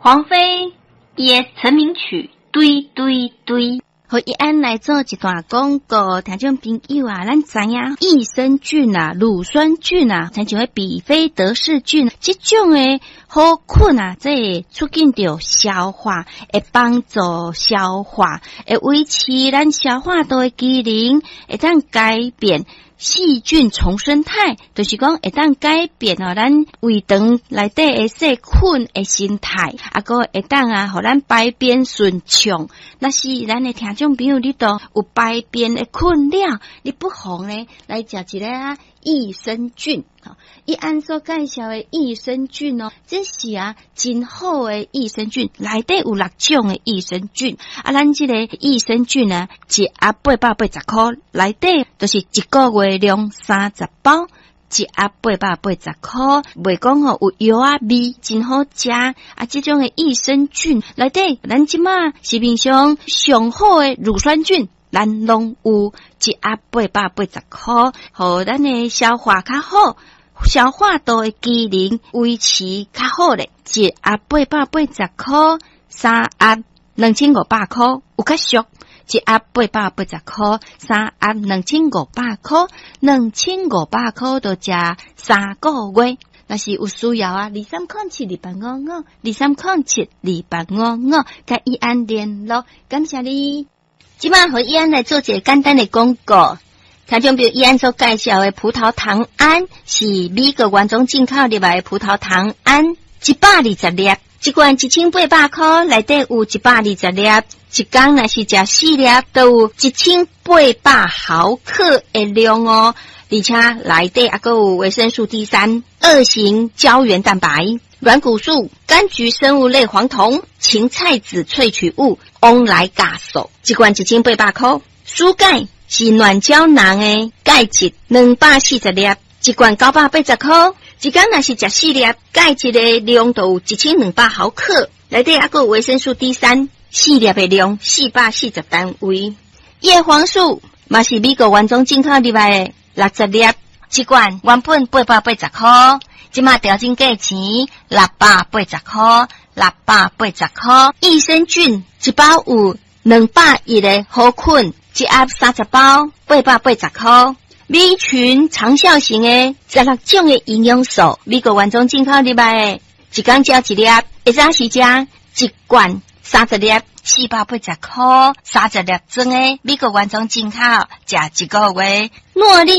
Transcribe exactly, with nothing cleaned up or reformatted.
黄飞也成名曲堆堆堆。 和一安来做一段广告，听众朋友啊，咱知影益生菌啊、乳酸菌啊，像像比菲德氏菌，这种诶好菌啊，这会促进着消化，会帮助消化，会维持咱消化道的机能，会当改变细菌重生态，就是讲会当改变哦，咱胃肠内底的细菌的生态，啊个会当啊，互咱排便顺畅。那是咱的听众朋友，你都有排便的困扰，你不妨呢来食一个啊益生菌。一安所介绍的益生菌哦，这是啊真好的益生菌，内底有六种的益生菌。啊，咱这个益生菌啊，一盒八百八十块，内底就是一个月量三十包。一盒八百八十块，袂讲吼有药啊味，真好食。啊，这种的益生菌内底，咱即马市面上上好的乳酸菌，咱拢有一盒八百八十块，互咱的消化较好。消化道的机能维持较好咧，一盒八百八十块，三盒两千五百块，有较俗。一盒八百八十块，三盒两千五百块，两千五百块就食三个月。若是有需要啊，二三空七二八五五，二三空七二八五五，甲一安联络，感谢你。即摆和一安来做一个简单的广告。听众朋友，一安所介绍的葡萄糖胺是美国原装进口入来的葡萄糖胺，一百二十粒，一罐一千八百块，内底有一百二十粒，一天若是食四粒，都有一千八百毫克的量哦。而且内底还有维生素 D 三、二型胶原蛋白、软骨素、柑橘生物类黄酮、芹菜籽萃取物、翁来嘎素，一罐一千八百块。蔬钙是软胶囊的钙质两百四十粒，一罐九百八十块。一天若是食四粒，钙质的量就有一千两百毫克，内底还有维生素 D 三，四粒的量四百四十单位。叶黄素嘛是美国原装进口入来的六十粒，一罐原本八百八十块，即马调整价钱六百八十块，六百八十块。益生菌一包有两百亿的好菌，一盒三十包，八百八十块。米群长效型的十六种的营养素，美国原装进口入来的，一天食一粒，会早时食一罐三十粒，四百八十块，三十粒装的美国原装进口，食一个月。诺丽